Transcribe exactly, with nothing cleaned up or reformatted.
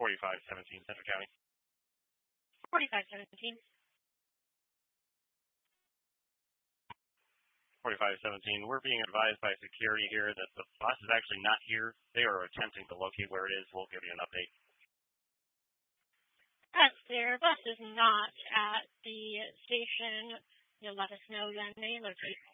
forty-five seventeen, Central County. forty-five seventeen. forty-five seventeen. We're being advised by security here that the bus is actually not here. They are attempting to locate where it is. We'll give you an update. As their bus is not at the station, you'll let us know when they locate.